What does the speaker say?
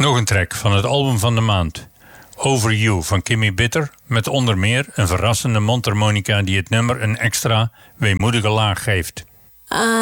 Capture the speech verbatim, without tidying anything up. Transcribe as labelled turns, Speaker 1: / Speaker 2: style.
Speaker 1: Nog een track van het album van de maand. Over You van Kimmy Bitter, met onder meer een verrassende mondharmonica die het nummer een extra weemoedige laag geeft.